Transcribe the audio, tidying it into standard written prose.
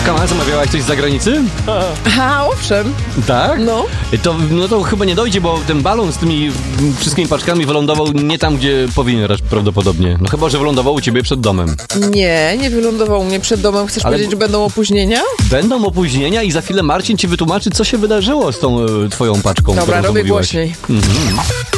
Kochana, zamawiałaś coś z zagranicy? A, owszem. Tak? No. To chyba nie dojdzie, bo ten balon z tymi wszystkimi paczkami wylądował nie tam, gdzie powinien prawdopodobnie. No chyba, że wylądował u ciebie przed domem. Nie wylądował mnie przed domem. Chcesz powiedzieć, że będą opóźnienia? Będą opóźnienia i za chwilę Marcin ci wytłumaczy, co się wydarzyło z tą twoją paczką. Dobra, robię głośniej.